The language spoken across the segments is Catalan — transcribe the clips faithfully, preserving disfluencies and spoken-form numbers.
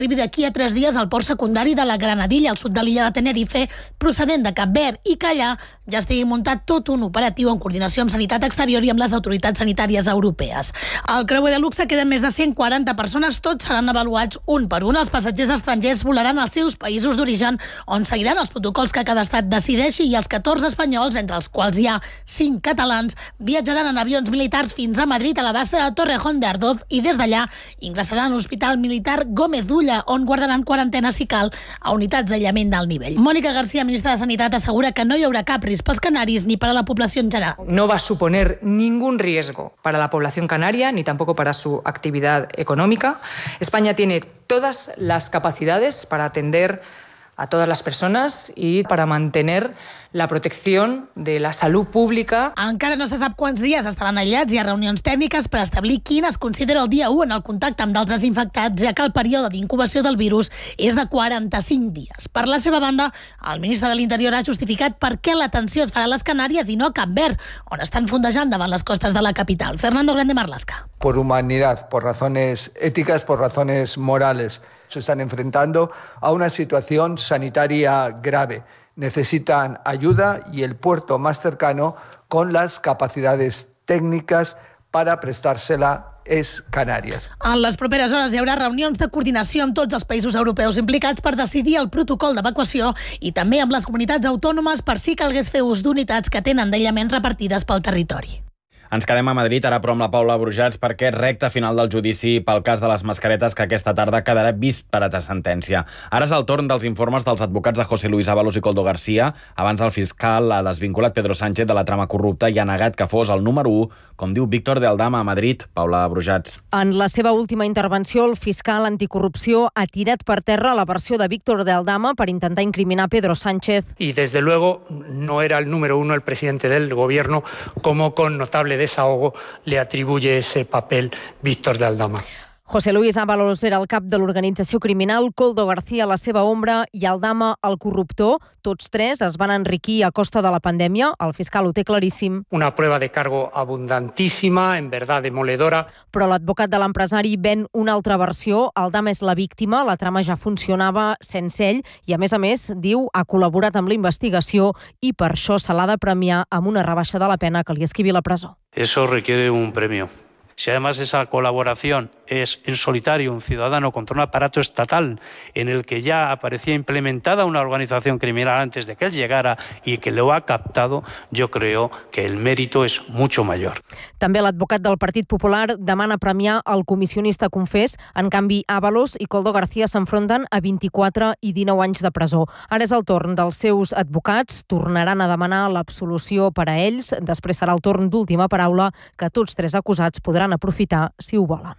arribi d'aquí a tres dies al port secundari de la Granadilla, al sud de l'illa de Tenerife, procedent de Cap Verd, i que allà ja estigui muntat tot un operatiu en coordinació amb Sanitat Exterior i amb les autoritats sanitàries europees. Al creuer de luxe queden més de cent quaranta persones, tots seran avaluats un per un. Els passatgers estrangers volaran als seus països d'origen, on seguiran els protocols que cada estat decideixi, i els catorze espanyols, entre els quals hi ha cinc catalans, viatjaran en avions militars fins a Madrid, a la base de Torrejón de Ardoz, i des d'allà ingressaran a l'Hospital Militar Gómez d'Ulla, on guardaran quarantena, si cal, a unitats d'aïllament d'alt nivell. Mònica García, ministra de Sanitat, assegura que no hi haurà cap risc pels canaris ni para la población en general. No va a suponer ningún riesgo para la población canaria ni tampoco para su actividad económica. España tiene todas las capacidades para atender a todas las personas y para mantener la protecció de la salut pública. Encara no se sap quants dies estaran aïllats. Hi ha reunions tècniques per establir quin es considera el dia u en el contacte amb d'altres infectats, ja que el període d'incubació del virus és de quaranta-cinc dies. Per la seva banda, el ministre de l'Interior ha justificat per què l'atenció es farà a les Canàries i no a Cap Verd, on estan fondejant davant les costes de la capital. Fernando Grande Marlaska. Por humanidad, por razones éticas, por razones morales, se están enfrentando a una situación sanitaria grave. Necesitan ayuda y el puerto más cercano con las capacidades técnicas para prestársela és Canàries. En les properes hores hi haurà reunions de coordinació amb tots els països europeus implicats per decidir el protocol d'evacuació i també amb les comunitats autònomes per si calgués fer ús d'unitats que tenen d'aïllament repartides pel territori. Ens quedem a Madrid, ara però amb la Paula Brujats, perquè recta final del judici pel cas de les mascaretes, que aquesta tarda quedarà vist per a sentència. Ara és el torn dels informes dels advocats de José Luis Ábalos i Koldo García. Abans el fiscal ha desvinculat Pedro Sánchez de la trama corrupta i ha negat que fos el número u, com diu Víctor de Aldama a Madrid. Paula Brujats. En la seva última intervenció, el fiscal anticorrupció ha tirat per terra la versió de Víctor de Aldama per intentar incriminar Pedro Sánchez. Y desde luego no era el número uno el presidente del gobierno, como con notable desahogo le atribuye ese papel Víctor de Aldama. José Luis Ábalos era el cap de l'organització criminal, Koldo García la seva ombra i Aldama el corruptor. Tots tres es van enriquir a costa de la pandèmia. El fiscal ho té claríssim. Una prueba de cargo abundantísima, en verdad demoledora. Però l'advocat de l'empresari ven una altra versió. Aldama és la víctima, la trama ja funcionava sense ell i, a més a més, diu, ha col·laborat amb la investigació i per això se l'ha de premiar amb una rebaixa de la pena que li esquivi la presó. Eso requiere un premio. Si además esa colaboración es en solitario un ciudadano contra un aparato estatal en el que ya aparecía implementada una organización criminal antes de que él llegara y que lo ha captado, yo creo que el mérito es mucho mayor. També l'advocat del Partit Popular demana premiar el comissionista confés. En canvi, Ábalos i Koldo García s'enfronten a vint-i-quatre i dinou anys de presó. Ara és el torn dels seus advocats. Tornaran a demanar l'absolució per a ells. Després serà el torn d'última paraula que tots tres acusats podran aprofitar si ho volen.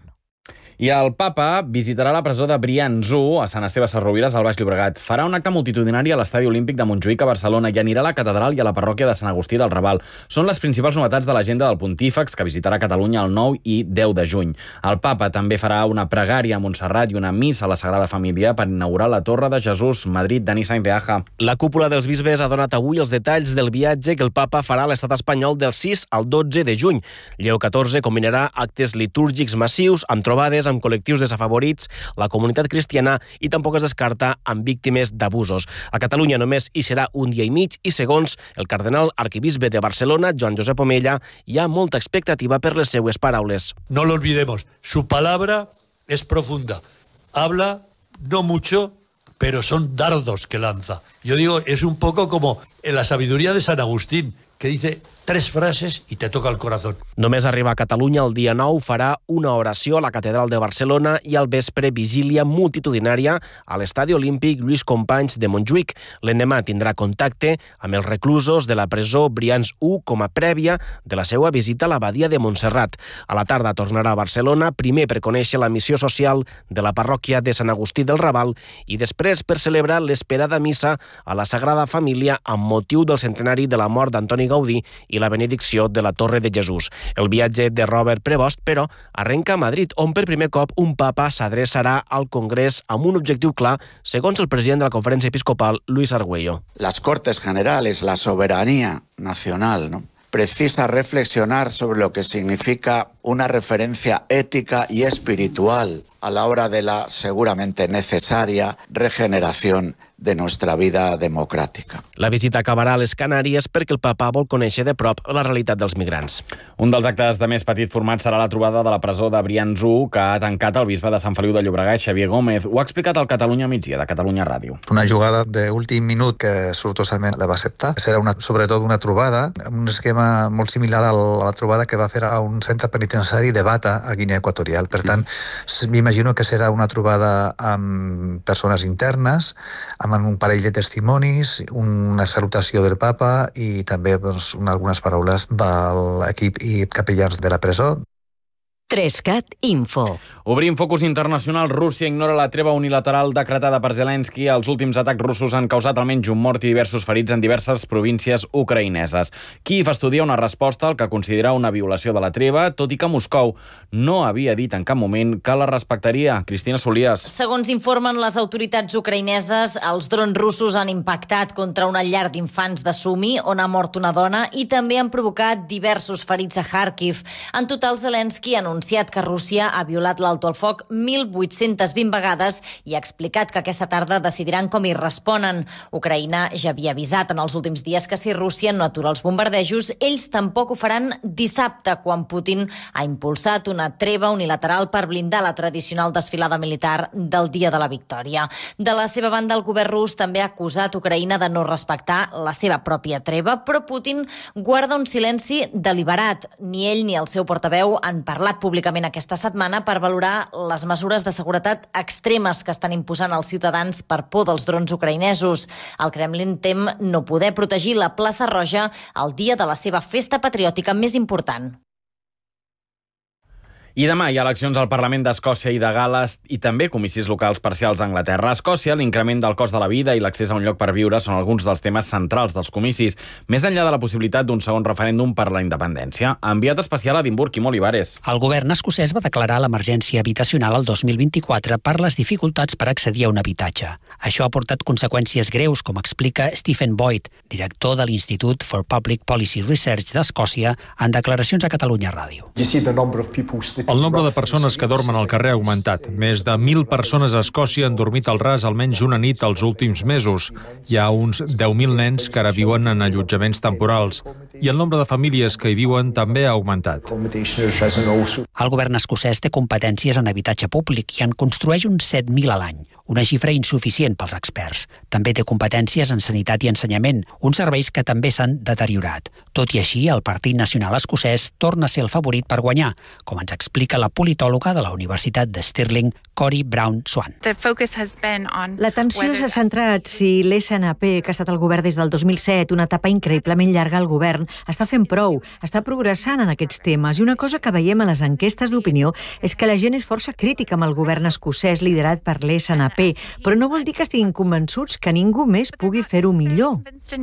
I el papa visitarà la presó de Brians-u, a Sant Esteve Sesrovires, al Baix Llobregat. Farà un acte multitudinari a l'Estadi Olímpic de Montjuïc, a Barcelona, i anirà a la catedral i a la parròquia de Sant Agustí del Raval. Són les principals novetats de l'agenda del Pontífex, que visitarà Catalunya el nou i deu de juny. El papa també farà una pregària a Montserrat i una missa a la Sagrada Família per inaugurar la Torre de Jesús, Madrid, Dani Sainz de Aja. La cúpula dels bisbes ha donat avui els detalls del viatge que el papa farà a l'estat espanyol del sis al dotze de juny. Lleó catorze combinarà actes litúrgics massius amb trobades amb col·lectius desafavorits, la comunitat cristiana i tampoc es descarta amb víctimes d'abusos. A Catalunya només hi serà un dia i mig i, segons el cardenal arquebisbe de Barcelona, Joan Josep Omella, hi ha molta expectativa per les seues paraules. No lo olvidemos, su palabra es profunda. Habla no mucho, pero son dardos que lanza. Yo digo, es un poco como en la sabiduría de San Agustín, que dice tres frases i te toca el corazón. Només arribar a Catalunya el dia nou farà una oració a la Catedral de Barcelona i al vespre vigília multitudinària a l'Estadi Olímpic Lluís Companys de Montjuïc. L'endemà tindrà contacte amb els reclusos de la presó Brians-u com a prèvia de la seva visita a l'abadia de Montserrat. A la tarda tornarà a Barcelona, primer per conèixer la missió social de la parròquia de Sant Agustí del Raval i després per celebrar l'esperada missa a la Sagrada Família amb motiu del centenari de la mort d'Antoni Gaudí i la benedicció de la Torre de Jesús. El viatge de Robert Prevost, però, arrenca a Madrid, on per primer cop un papa s'adreçarà al Congrés amb un objectiu clar, segons el president de la Conferència Episcopal, Luis Argüello. Las Cortes Generales, la soberanía nacional, ¿no?, precisa reflexionar sobre lo que significa una referencia ética y espiritual a la hora de la seguramente necesaria regeneración de nuestra vida democràtica. La visita acabarà a les Canàries perquè el papa vol conèixer de prop la realitat dels migrants. Un dels actes de més petit format serà la trobada de la presó de Brians-u, que ha tancat el bisbe de Sant Feliu de Llobregat, Xavier Gómez. Ho ha explicat al Catalunya Migdia, de Catalunya Ràdio. Una jugada d'últim minut que sortosament la va acceptar. Serà una, sobretot una trobada, un esquema molt similar a la trobada que va fer a un centre penitenciari de Bata, a Guinea Equatorial. Per tant, m'imagino que serà una trobada amb persones internes, amb un parell de testimonis, una salutació del papa i també doncs, algunes paraules de l'equip i capellans de la presó. Trescat Info. Obrim focus internacional. Rússia ignora la treva unilateral decretada per Zelensky. Els últims atacs russos han causat almenys un mort i diversos ferits en diverses províncies ucraïneses. Kíev estudia una resposta al que considera una violació de la treva, tot i que Moscou no havia dit en cap moment que la respectaria. Cristina Solías. Segons informen les autoritats ucraïneses, els drons russos han impactat contra una llar d'infants de Sumi, on ha mort una dona, i també han provocat diversos ferits a Kharkiv. En total, Zelensky ha anunciat que Rússia ha violat l'alto al foc mil vuit-centes vint vegades i ha explicat que aquesta tarda decidiran com hi responen. Ucraïna ja havia avisat en els últims dies que si Rússia no atura els bombardejos, ells tampoc ho faran dissabte, quan Putin ha impulsat una treva unilateral per blindar la tradicional desfilada militar del Dia de la Victòria. De la seva banda, el govern rus també ha acusat Ucraïna de no respectar la seva pròpia treva, però Putin guarda un silenci deliberat. Ni ell ni el seu portaveu han parlat públicament aquesta setmana per valorar les mesures de seguretat extremes que estan imposant els ciutadans per por dels drons ucraïnesos. El Kremlin tem no poder protegir la plaça Roja el dia de la seva festa patriòtica més important. I demà hi ha eleccions al Parlament d'Escòcia i de Gal·les i també comicis locals parcials a Anglaterra. A Escòcia, l'increment del cost de la vida i l'accés a un lloc per viure són alguns dels temes centrals dels comicis, més enllà de la possibilitat d'un segon referèndum per la independència. Enviat especial a Edimburg, Quim Olivares. El govern escocès va declarar l'emergència habitacional el dos mil vint-i-quatre per les dificultats per accedir a un habitatge. Això ha portat conseqüències greus, com explica Stephen Boyd, director de l'Institut for Public Policy Research d'Escòcia, en declaracions a Catalunya Ràdio. El nombre de persones que dormen al carrer ha augmentat. Més de mil persones a Escòcia han dormit al ras almenys una nit els últims mesos. Hi ha uns deu mil nens que ara viuen en allotjaments temporals i el nombre de famílies que hi viuen també ha augmentat. El govern escocès té competències en habitatge públic i en construeix uns set mil a l'any, una xifra insuficient pels experts. També té competències en sanitat i ensenyament, uns serveis que també s'han deteriorat. Tot i així, el Partit Nacional Escocès torna a ser el favorit per guanyar, com ens explica la politòloga de la Universitat de Stirling, Cori Brown Swan. L'atenció s'ha centrat si l'S N P, que ha estat al govern des del dos mil set, una etapa increïblement llarga al govern, està fent prou, està progressant en aquests temes. I una cosa que veiem a les enquestes d'opinió és que la gent és força crítica amb el govern escocès liderat per l'S N P, però no vol dir que estiguin convençuts que ningú més pugui fer-ho millor.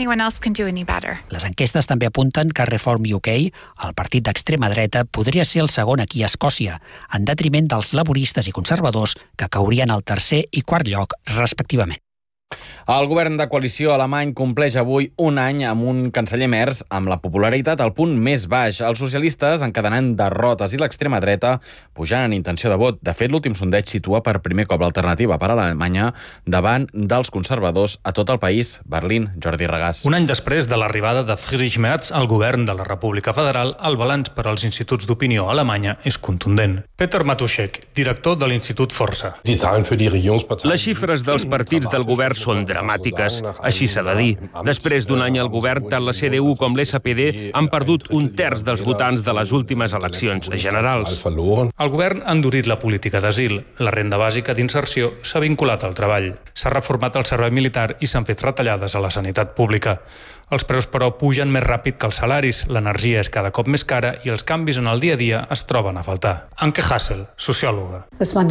Les enquestes també apunten que Reform U K, el partit d'extrema dreta, podria ser el segon aquí a Escòcia, en detriment dels laboristes i conservadors, que caurien al tercer i quart lloc, respectivament. El govern de coalició alemany compleix avui un any amb un canceller Merz amb la popularitat al punt més baix. Els socialistes encadenant derrotes i l'extrema dreta pujant en intenció de vot. De fet, l'últim sondeig situa per primer cop l'alternativa per a Alemanya davant dels conservadors a tot el país. Berlín, Jordi Regàs. Un any després de l'arribada de Friedrich Merz al govern de la República Federal, el balanç per als instituts d'opinió a Alemanya és contundent. Peter Matuschek, director de l'Institut Força. Les xifres dels partits del govern són dramàtiques, així s'ha de dir. Després d'un any al govern, tant la C D U com l'S P D han perdut un terç dels votants de les últimes eleccions generals. El govern ha endurit la política d'asil. La renda bàsica d'inserció s'ha vinculat al treball. S'ha reformat el servei militar i s'han fet retallades a la sanitat pública. Els preus, però, pugen més ràpid que els salaris, l'energia és cada cop més cara i els canvis en el dia a dia es troben a faltar. Anke Hassel, sociòloga.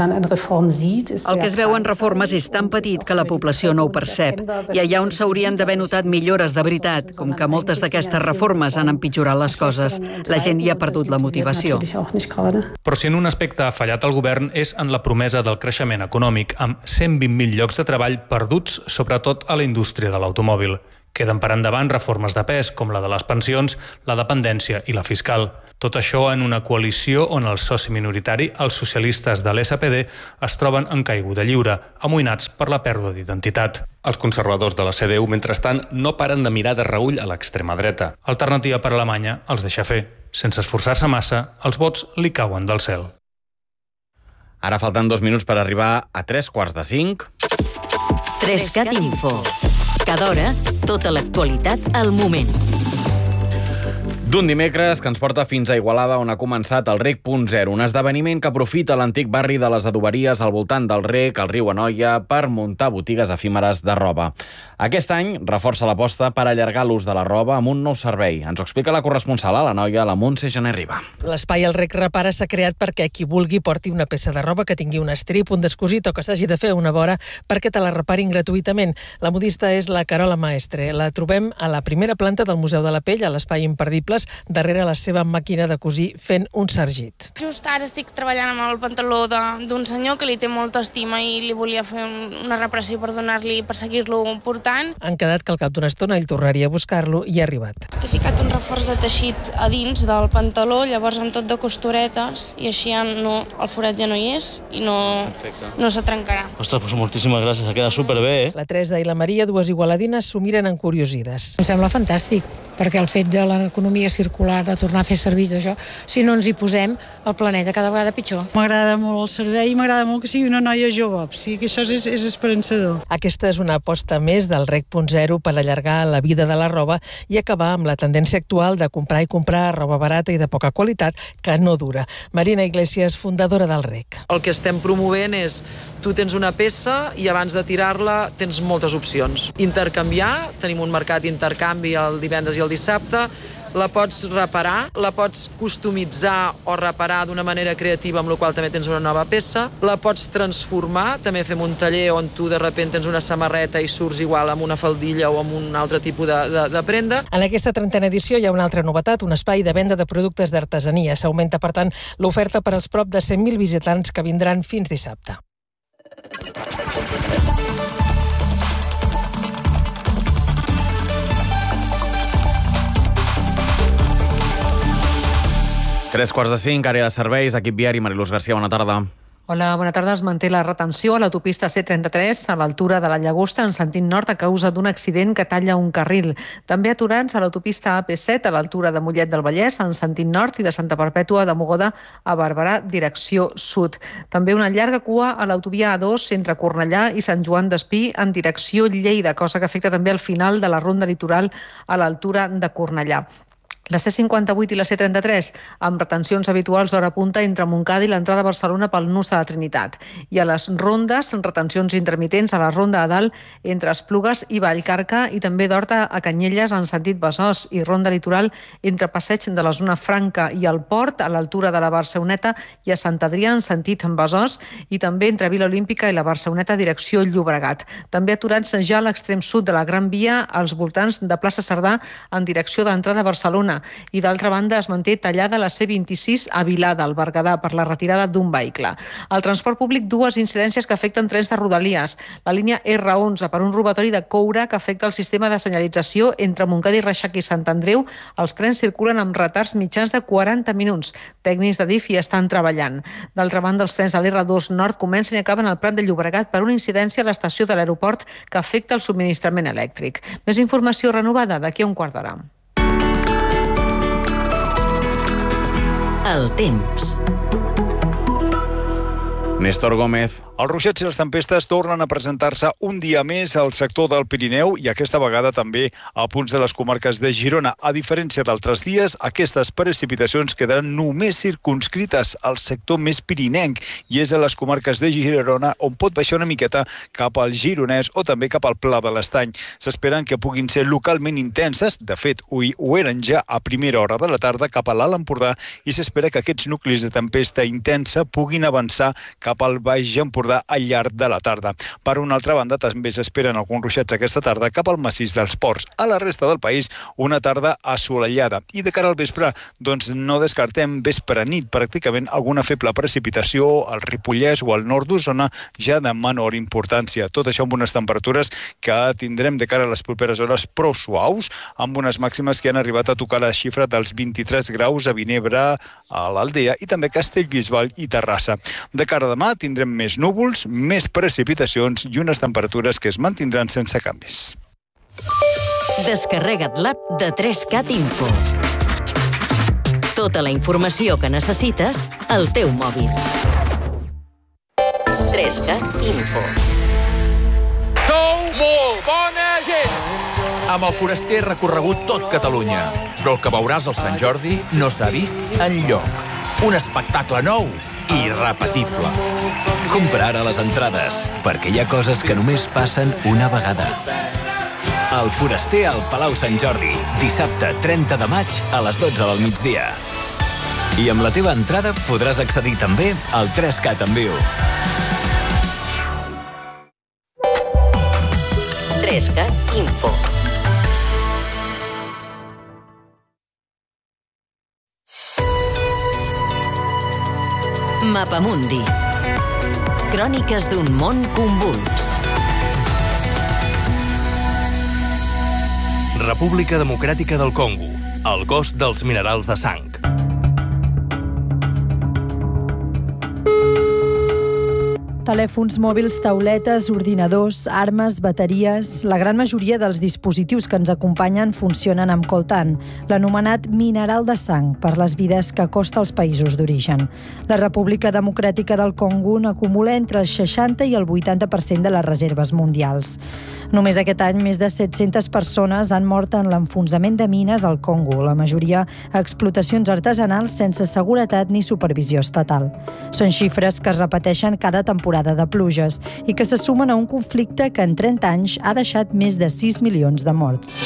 El que es veu en reformes és tan petit que la població no ho percep. I allà on s'haurien d'haver notat millores de veritat, com que moltes d'aquestes reformes han empitjorat les coses, la gent hi ha perdut la motivació. Però si en un aspecte ha fallat el govern és en la promesa del creixement econòmic, amb cent vint mil llocs de treball perduts, sobretot a la indústria de l'automòbil. Queden per endavant reformes de pes, com la de les pensions, la dependència i la fiscal. Tot això en una coalició on el soci minoritari, els socialistes de l'S P D, es troben en caiguda lliure, amoïnats per la pèrdua d'identitat. Els conservadors de la C D U, mentrestant, no paren de mirar de reüll a l'extrema dreta. Alternativa per Alemanya els deixa fer. Sense esforçar-se massa, els vots li cauen del cel. Ara falten dos minuts per arribar a tres quarts de cinc. Trescat Info. Cada hora, tota l'actualitat al moment. D'un dimecres que ens porta fins a Igualada, on ha començat el Rec punt zero, un esdeveniment que aprofita l'antic barri de les adoberies al voltant del Rec, al riu Anoia, per muntar botigues efímeres de roba. Aquest any reforça l'aposta per allargar l'ús de la roba amb un nou servei. Ens ho explica la corresponsal a l'Anoia, la Montse Gené Riba. L'espai al Rec Repara s'ha creat perquè qui vulgui porti una peça de roba que tingui un estrip, un descosit o que s'hagi de fer una vora perquè te la reparin gratuïtament. La modista és la Carola Maestre. La trobem a la primera planta del Museu de la Pell, a l'espai Imperdibles, darrere la seva màquina de cosir fent un sargit. Just ara estic treballant amb el pantaló d'un senyor que li té molta estima i li volia fer una reparació per donar-li, per seguir-lo portant. Han quedat que al cap d'una estona ell tornaria a buscar-lo i ha arribat. T'he ficat un reforç de teixit a dins del pantaló, llavors amb tot de costuretes, i així ja no, el forat ja no hi és i no, no se trencarà. Ostres, doncs moltíssimes gràcies, ha quedat superbé, eh? La Teresa i la Maria, dues igualadines, s'ho miren encuriosides. Em sembla fantàstic, perquè el fet de l'economia circular, de tornar a fer servir això, si no ens hi posem, el planeta cada vegada pitjor. M'agrada molt el servei i m'agrada molt que sigui una noia jove, o sigui que això és, és esperançador. Aquesta és una aposta més del Rec punt zero per allargar la vida de la roba i acabar amb la tendència actual de comprar i comprar roba barata i de poca qualitat que no dura. Marina Iglesias, fundadora del Rec. El que estem promovent és, tu tens una peça i abans de tirar-la tens moltes opcions. Intercanviar, tenim un mercat d'intercanvi el divendres i el dissabte, la pots reparar, la pots customitzar o reparar d'una manera creativa, amb la qual també tens una nova peça, la pots transformar, també fem un taller on tu de repente tens una samarreta i surts igual amb una faldilla o amb un altre tipus de, de, de prenda. En aquesta trentena edició hi ha una altra novetat, un espai de venda de productes d'artesania. S'augmenta, per tant, l'oferta per als prop de cent mil visitants que vindran fins dissabte. Tres quarts de cinc, àrea de serveis, equip viari, Mariluz Garcia, bona tarda. Hola, bona tarda. Es manté la retenció a l'autopista C trenta-tres a l'altura de la Llagosta en sentit nord a causa d'un accident que talla un carril. També aturats a l'autopista A P set a l'altura de Mollet del Vallès en sentit nord i de Santa Perpètua de Mogoda a Barberà, direcció sud. També una llarga cua a l'autovia A dos entre Cornellà i Sant Joan d'Espí en direcció Lleida, cosa que afecta també al final de la ronda litoral a l'altura de Cornellà. La C cinquanta-vuit i la C trenta-tres, amb retencions habituals d'hora punta entre Montcada i l'entrada a Barcelona pel nus de la Trinitat. I a les rondes, retencions intermitents a la ronda a dalt entre Esplugues i Vallcarca i també d'Horta a Canyelles en sentit Besòs i ronda litoral entre Passeig de la Zona Franca i el Port a l'altura de la Barceloneta i a Sant Adrià en sentit Besòs i també entre Vila Olímpica i la Barceloneta direcció Llobregat. També aturats ja a l'extrem sud de la Gran Via als voltants de plaça Cerdà en direcció d'entrada a Barcelona. I d'altra banda es manté tallada la C vint-i-sis a Vilada, al Berguedà, per la retirada d'un vehicle. Al transport públic, dues incidències que afecten trens de Rodalies. La línia R onze per un robatori de coure que afecta el sistema de senyalització entre Montcada i Reixac i Sant Andreu. Els trens circulen amb retards mitjans de quaranta minuts. Tècnics de D I F hi estan treballant. D'altra banda, els trens de l'R dos Nord comencen i acaben al Prat de Llobregat per una incidència a l'estació de l'aeroport que afecta el subministrament elèctric. Més informació renovada d'aquí a un quart d'hora. El temps. Néstor Gómez. Els ruixats i les tempestes tornen a presentar-se un dia més al sector del Pirineu i aquesta vegada també a punts de les comarques de Girona. A diferència d'altres dies, aquestes precipitacions quedaran només circunscrites al sector més pirinenc i és a les comarques de Girona on pot baixar una miqueta cap al Gironès o també cap al Pla de l'Estany. S'esperen que puguin ser localment intenses, de fet, ho, ho eren ja a primera hora de la tarda cap a l'Alt Empordà i s'espera que aquests nuclis de tempesta intensa puguin avançar cap cap al Baix Empordà al llarg de la tarda. Per una altra banda, també s'esperen alguns ruixats aquesta tarda cap al massís dels Ports. A la resta del país, una tarda assolellada. I de cara al vespre, doncs no descartem vespre nit, pràcticament alguna feble precipitació al Ripollès o al nord d'Osona, ja de menor importància. Tot això amb unes temperatures que tindrem de cara a les properes hores prou suaus, amb unes màximes que han arribat a tocar la xifra dels vint-i-tres graus a Vinebre, a l'Aldea i també Castellbisbal i Terrassa. De cara a demà tindrem més núvols, més precipitacions i unes temperatures que es mantindran sense canvis. Descarrega't l'app de tres cat Info. Tota la informació que necessites al teu mòbil. tres cat Info. Sou molt bona gent! Amb el Foraster he recorregut tot Catalunya, però el que veuràs al Sant Jordi no s'ha vist enlloc. Un espectacle nou i irrepetible. Compra ara les entrades, perquè hi ha coses que només passen una vegada. El Foraster al Palau Sant Jordi, dissabte trenta de maig a les dotze del migdia. I amb la teva entrada podràs accedir també al tres cat en viu. tres cat Info. Mapamundi. Cròniques d'un món convuls. República Democràtica del Congo, el gos dels minerals de sang. Telèfons mòbils, tauletes, ordinadors, armes, bateries... La gran majoria dels dispositius que ens acompanyen funcionen amb coltan, l'anomenat mineral de sang, per les vides que costa als països d'origen. La República Democràtica del Congo n'acumula entre el seixanta i el vuitanta per cent de les reserves mundials. Només aquest any, més de set-centes persones han mort en l'enfonsament de mines al Congo, la majoria a explotacions artesanals sense seguretat ni supervisió estatal. Són xifres que es repeteixen cada temporada de pluges i que se sumen a un conflicte que en trenta anys ha deixat més de sis milions de morts.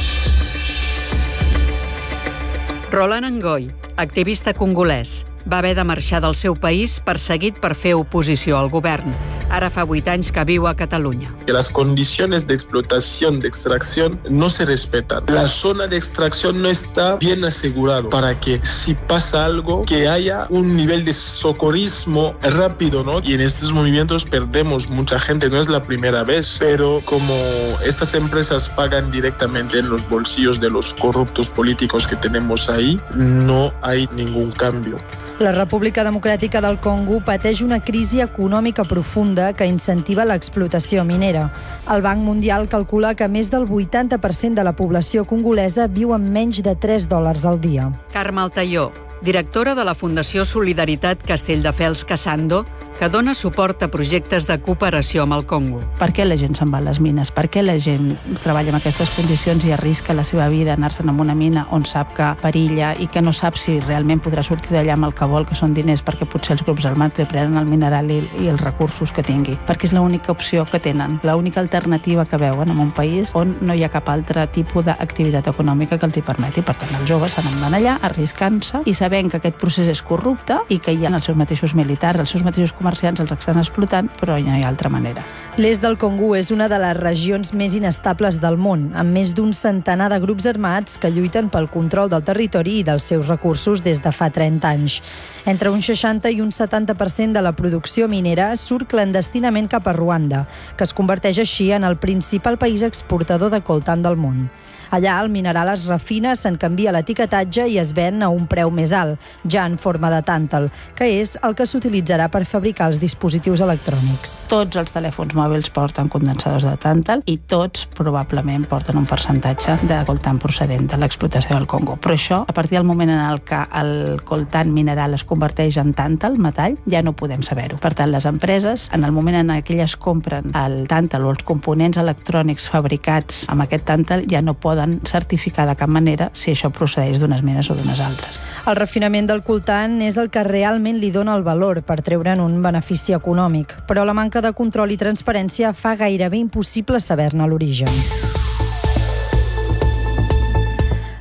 Roland Ngoy, activista congolès, va haver de marxar del seu país perseguit per fer oposició al govern. Ara fa vuit anys que viu a Catalunya. Que las condiciones de explotación, de extracción, no se respetan. La zona de extracción no está bien asegurado para que si pasa algo, que haya un nivel de socorrismo rápido, ¿no? Y en estos movimientos perdemos mucha gente, no es la primera vez, pero como estas empresas pagan directamente en los bolsillos de los corruptos políticos que tenemos ahí, no hay ningún cambio. La República Democràtica del Congo pateix una crisi econòmica profunda que incentiva l'explotació minera. El Banc Mundial calcula que més del vuitanta per cent de la població congolesa viu amb menys de tres dòlars al dia. Carme Altaió, directora de la Fundació Solidaritat Castelldefels Casando, que dona suport a projectes de cooperació amb el Congo. Per què la gent se'n va a les mines? Per què la gent treballa en aquestes condicions i arrisca la seva vida anar-se'n a una mina on sap que perilla i que no sap si realment podrà sortir d'allà amb el que vol, que són diners, perquè potser els grups armats li prenen el mineral i, i els recursos que tingui? Perquè és l'única opció que tenen, l'única alternativa que veuen en un país on no hi ha cap altre tipus d'activitat econòmica que els hi permeti. Per tant, els joves se n'en van allà arriscant-se i sabent que aquest procés és corrupte i que hi ha els seus mateixos militars, els seus mateixos comerciants els estan explotant, però no hi ha altra manera. L'est del Congo és una de les regions més inestables del món, amb més d'un centenar de grups armats que lluiten pel control del territori i dels seus recursos des de fa trenta anys. Entre un seixanta i un setanta per cent de la producció minera surt clandestinament cap a Ruanda, que es converteix així en el principal país exportador de coltan del món. Allà el mineral es refina, se'n canvia l'etiquetatge i es ven a un preu més alt, ja en forma de tàntal, que és el que s'utilitzarà per fabricar els dispositius electrònics. Tots els telèfons mòbils porten condensadors de tàntal i tots probablement porten un percentatge de coltan procedent de l'explotació del Congo. Però això, a partir del moment en el que el coltan mineral es converteix en tàntal, metall, ja no podem saber-ho. Per tant, les empreses, en el moment en què elles compren el tàntal o els components electrònics fabricats amb aquest tàntal, ja no poden certificar de cap manera si això procedeix d'unes mines o d'unes altres. El refinament del coltan és el que realment li dona el valor per treure'n un benefici econòmic, però la manca de control i transparència fa gairebé impossible saber-ne l'origen.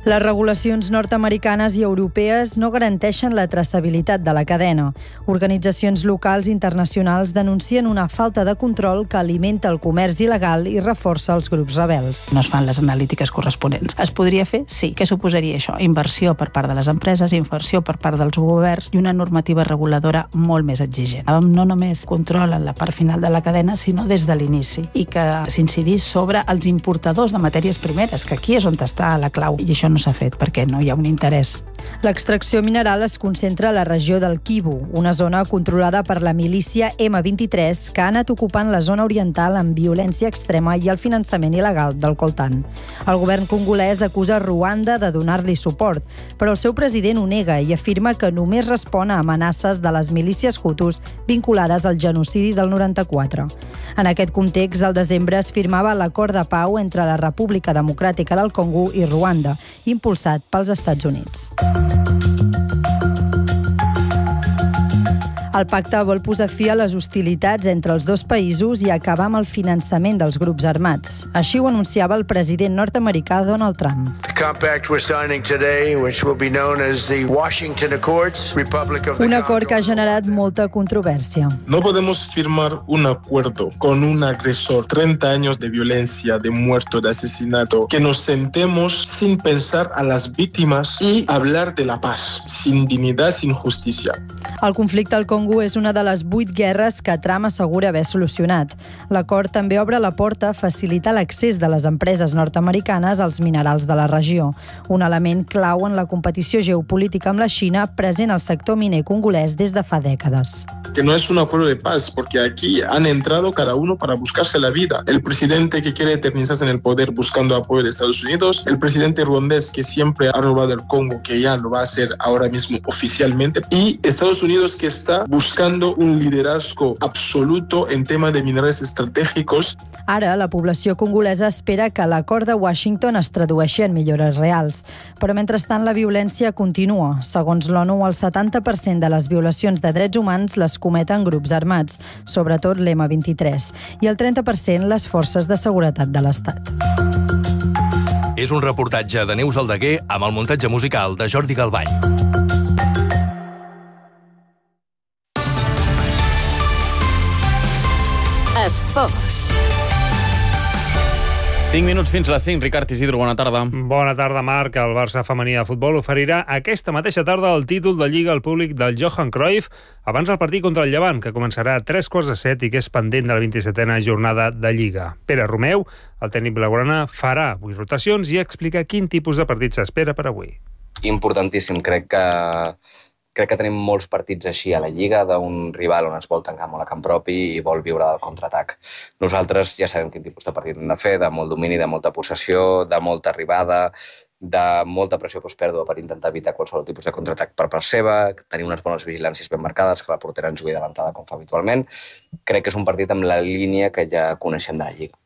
Les regulacions nord-americanes i europees no garanteixen la traçabilitat de la cadena. Organitzacions locals i internacionals denuncien una falta de control que alimenta el comerç il·legal i reforça els grups rebels. No es fan les analítiques corresponents. Es podria fer? Sí. Què suposaria això? Inversió per part de les empreses, inversió per part dels governs i una normativa reguladora molt més exigent. No només controlen la part final de la cadena, sinó des de l'inici, i que s'incidís sobre els importadors de matèries primeres, que aquí és on està la clau, i això no s'ha fet perquè no hi ha un interès. L'extracció mineral es concentra a la regió del Kivu, una zona controlada per la milícia eme vint-i-tres que ha anat ocupant la zona oriental amb violència extrema i el finançament il·legal del coltan. El govern congolès acusa Ruanda de donar-li suport, però el seu president ho nega i afirma que només respon a amenaces de les milícies hutus vinculades al genocidi del noranta-quatre. En aquest context, al desembre es firmava l'acord de pau entre la República Democràtica del Congo i Ruanda, impulsat pels Estats Units. El pacte vol posar fi a les hostilitats entre els dos països i acabar amb el finançament dels grups armats. Així ho anunciava el president nord-americà Donald Trump. Un acord que ha generat molta controvèrsia. No podemos firmar un acuerdo con un agresor, treinta años de violencia, de muerto, de asesinato, que nos sentemos sin pensar a las víctimas y hablar de la paz, sin dignidad, sin justicia. El conflicte al Congo és una de les vuit guerres que Trump assegura haver solucionat. L'acord també obre la porta a facilitar l'accés de les empreses nord-americanes als minerals de la regió, un element clau en la competició geopolítica amb la Xina present al sector miner congolès des de fa dècades. Que no es un acuerdo de paz, porque aquí han entrado cada uno para buscarse la vida. El presidente que quiere eternizarse en el poder buscando apoyo de Estados Unidos, el presidente ruandés que siempre ha robado el Congo, que ya lo va a hacer ahora mismo oficialmente, y Estados Unidos que está buscando un liderazgo absoluto en tema de minerales estratègics. Ara, la població congolesa espera que l'acord de Washington es tradueixi en millores reals. Però, mentrestant, la violència continua. Segons l'ONU, el setanta per cent de les violacions de drets humans les cometen grups armats, sobretot l'eme vint-i-tres, i el trenta per cent les forces de seguretat de l'Estat. És un reportatge de Neus Aldeguer amb el muntatge musical de Jordi Galvany. Esports. cinc minuts fins a les cinc. Ricard Isidro, bona tarda. Bona tarda, Marc. El Barça femení de futbol oferirà aquesta mateixa tarda el títol de Lliga al públic del Johan Cruyff abans del partit contra el Llevant, que començarà a tres quarts de set i que és pendent de la vint-i-setena jornada de Lliga. Pere Romeu, el tècnic blaugrana, farà vuit rotacions i explica quin tipus de partit s'espera per avui. Importantíssim. Crec que Crec que tenim molts partits així a la Lliga, d'un rival on es vol tancar molt a camp propi i vol viure del contraatac. Nosaltres ja sabem quin tipus de partit hem de fer, de molt domini, de molta possessió, de molta arribada, de molta pressió postpèrdua per intentar evitar qualsevol tipus de contraatac per part seva, tenir unes bones vigilàncies ben marcades, que la portera ens jugui adelantada com fa habitualment. Crec que és un partit amb la línia que ja coneixem de la Lliga.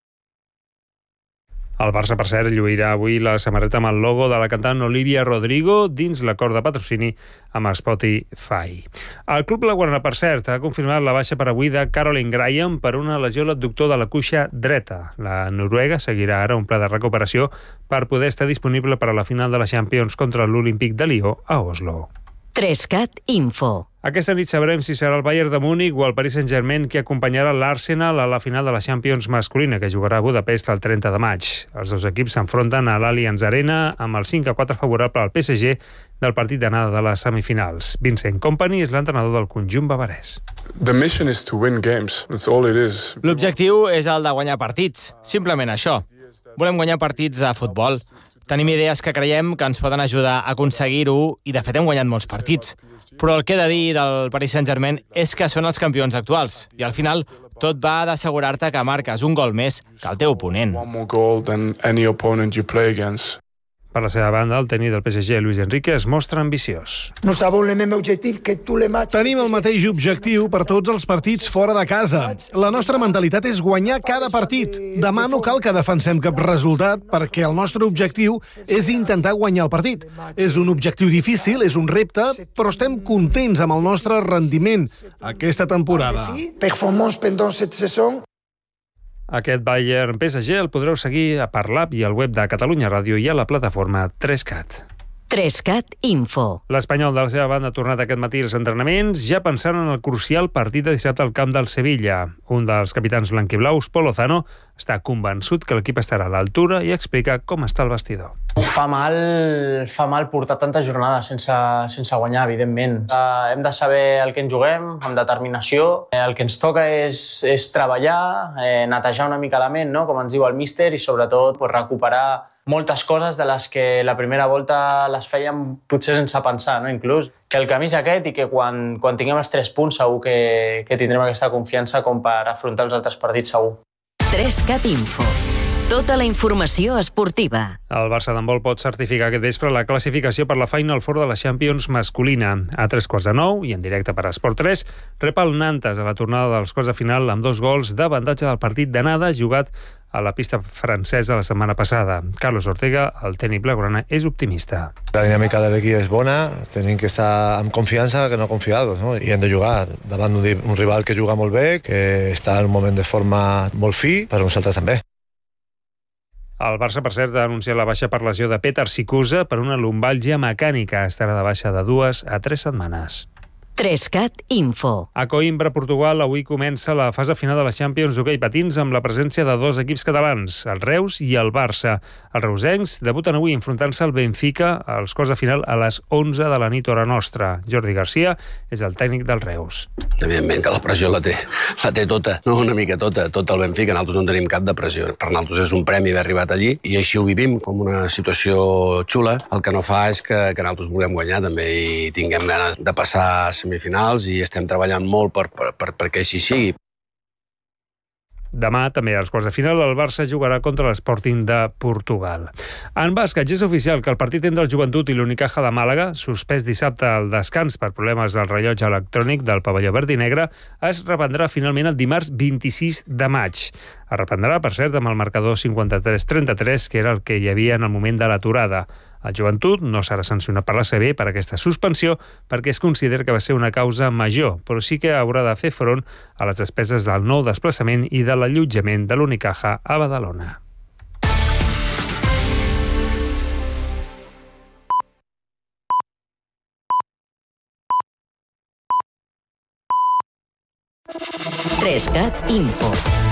El Barça, per cert, lluirà avui la samarreta amb el logo de la cantant Olivia Rodrigo dins l'acord de patrocini amb Spotify. El club blaugrana, per cert, ha confirmat la baixa per avui de Caroline Graham per una lesió a l'adductor de la cuixa dreta. La noruega seguirà ara un pla de recuperació per poder estar disponible per a la final de la Champions contra l'Olímpic de Lió a Oslo. Trescat Info. Aquesta nit sabrem si serà el Bayern de Múnich o el Paris Saint-Germain qui acompanyarà l'Arsenal a la final de la Champions masculina, que jugarà a Budapest el trenta de maig. Els dos equips s'enfronten a l'Allianz Arena amb el cinc a quatre favorable al P S G del partit d'anada de les semifinals. Vincent Kompany és l'entrenador del conjunt bavarès. L'objectiu és el de guanyar partits, simplement això. Volem guanyar partits de futbol. Tenim idees que creiem que ens poden ajudar a aconseguir-ho i, de fet, hem guanyat molts partits. Però el que he de dir del Paris Saint-Germain és que són els campions actuals i, al final, tot va d'assegurar-te que marques un gol més que el teu oponent. Per la seva banda, el tècnic del P S G, Luis Enrique, es mostra ambiciós. Tenim el mateix objectiu per tots els partits fora de casa. La nostra mentalitat és guanyar cada partit. Demà no cal que defensem cap resultat perquè el nostre objectiu és intentar guanyar el partit. És un objectiu difícil, és un repte, però estem contents amb el nostre rendiment aquesta temporada. Aquest Bayern P S G el podreu seguir a per l'app i al web de Catalunya Ràdio i a la plataforma tres cat. tres cat Info. L'Espanyol, de la seva banda, ha tornat aquest matí als entrenaments, ja pensant en el crucial partit de dissabte al camp del Sevilla. Un dels capitans blanquiblaus, Pol Lozano, està convençut que l'equip estarà a l'altura i explica com està el vestidor. Fa mal, fa mal portar tantes jornades sense, sense guanyar, evidentment. Uh, hem de saber el que ens juguem, amb determinació. Eh, el que ens toca és, és treballar, eh, netejar una mica la ment, no? Com ens diu el míster, i sobretot pues, recuperar moltes coses de les que la primera volta les fèiem potser sense pensar, no? Inclús que el camí és aquest i que quan, quan tinguem els tres punts segur que, que tindrem aquesta confiança com per afrontar els altres partits segur. tres cat Info. Tota la informació esportiva. El Barça d'handbol pot certificar aquest vespre la classificació per la Final Four de la Champions masculina. A tres quarts de nou, i en directe per Esport tres, rep el Nantes a la tornada dels quarts de final amb dos gols d'avantatge del partit d'anada jugat a la pista francesa la setmana passada. Carlos Ortega, el tècnic blaugrana, és optimista. La dinàmica de l'equip és bona, tenim que estar amb confiança que no confiados, no? I hem de jugar davant un, un rival que juga molt bé, que està en un moment de forma molt fi, per nosaltres també. El Barça, per cert, ha anunciat la baixa per lesió de Petar Sikusa per una lumbàlgia mecànica. Estarà de baixa de dues a tres setmanes. tres cat Info. A Coimbra, Portugal, avui comença la fase final de la Champions d'hoquei patins amb la presència de dos equips catalans, el Reus i el Barça. Els reusencs debuten avui enfrontant-se al Benfica als quarts de final a les onze de la nit hora nostra. Jordi Garcia és el tècnic del Reus. Evidentment que la pressió la té, la té tota, no una mica tota, tot el Benfica. Nosaltres no en tenim cap de pressió. Per nosaltres és un premi haver arribat allí i així ho vivim com una situació xula. El que no fa és que, que nosaltres vulguem guanyar també i tinguem ganes de passar semifinals i estem treballant molt per, per, per, perquè així sigui. Demà, també als quarts de final, el Barça jugarà contra l'Sporting de Portugal. En bàsquet, és oficial que el partit entre el Joventut i l'Unicaja de Màlaga, suspès dissabte al descans per problemes del rellotge electrònic del pavelló verd i negre, es reprendrà finalment el dimarts vint-i-sis de maig. Es reprendrà, per cert, amb el marcador cinquanta-tres trenta-tres, que era el que hi havia en el moment de l'aturada. El Joventut no serà sancionat per la C B per aquesta suspensió perquè es considera que va ser una causa major, però sí que haurà de fer front a les despeses del nou desplaçament i de l'allotjament de l'Unicaja a Badalona. tres cat Info.